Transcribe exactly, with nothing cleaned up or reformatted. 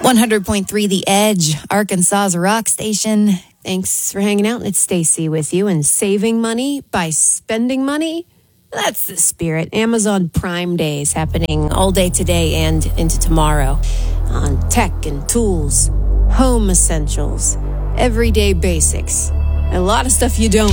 one hundred point three The Edge, Arkansas's rock station. Thanks for hanging out. It's Stacy with you. And saving money by spending money, that's the spirit. Amazon Prime Day is happening all day today and into tomorrow on tech and tools, home essentials, everyday basics. A lot of stuff you don't